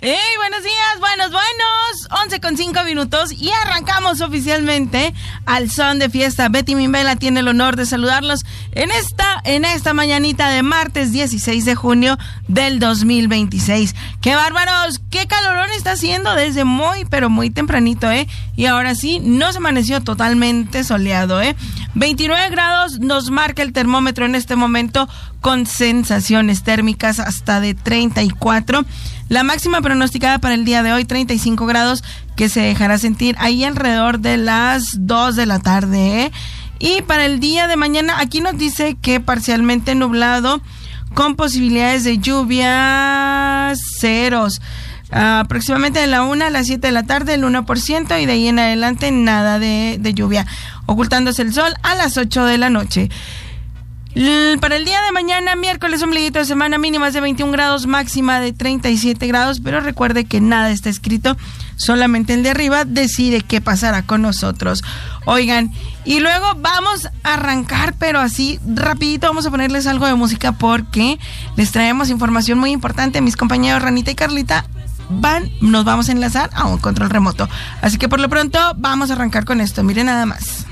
¡Hey! Buenos días, buenos. 11:05 y arrancamos oficialmente al son de fiesta. Betty Mimbela tiene el honor de saludarlos en esta mañanita de martes 16 de junio del 2026. ¡Qué bárbaros! ¡Qué calorón está haciendo desde pero muy tempranito, Y ahora sí, nos amaneció totalmente soleado, 29 grados nos marca el termómetro en este momento, con sensaciones térmicas hasta de 34. La máxima pronosticada para el día de hoy, 35 grados, que se dejará sentir ahí alrededor de las 2 de la tarde, Y para el día de mañana, aquí nos dice que parcialmente nublado, con posibilidades de lluvia ceros. Aproximadamente de la 1 a las 7 de la tarde, el 1%, y de ahí en adelante nada de lluvia. Ocultándose el sol a las 8 de la noche. Para el día de mañana, miércoles, ombliguito de semana, mínimas de 21 grados, máxima de 37 grados, pero recuerde que nada está escrito, solamente el de arriba decide qué pasará con nosotros. Oigan, y luego vamos a arrancar, pero así rapidito vamos a ponerles algo de música porque les traemos información muy importante. Mis compañeros Ranita y Carlita nos vamos a enlazar a un control remoto, así que por lo pronto vamos a arrancar con esto. Miren nada más.